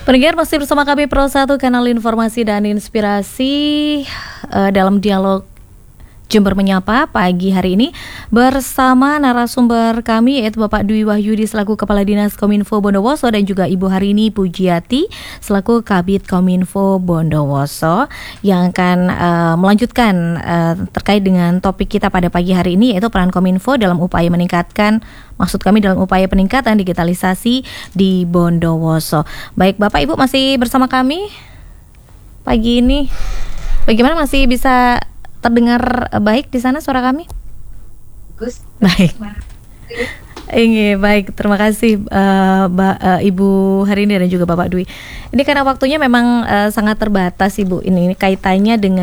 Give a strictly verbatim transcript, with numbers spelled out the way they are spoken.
Pendengar masih bersama kami Pro satu Kanal Informasi dan Inspirasi uh, dalam dialog Jember Menyapa pagi hari ini bersama narasumber kami yaitu Bapak Dwi Wahyudi selaku Kepala Dinas Kominfo Bondowoso dan juga Ibu Harini Pujiati selaku Kabid Kominfo Bondowoso yang akan uh, melanjutkan uh, terkait dengan topik kita pada pagi hari ini yaitu peran Kominfo dalam upaya meningkatkan maksud kami dalam upaya peningkatan digitalisasi di Bondowoso. Baik Bapak Ibu masih bersama kami pagi ini. Bagaimana masih bisa terdengar baik di sana suara kami? Gus. Baik. Ini baik, terima kasih uh, ba, uh, Ibu Harini dan juga Bapak Dwi. Ini karena waktunya memang uh, sangat terbatas Ibu. Ini, ini kaitannya dengan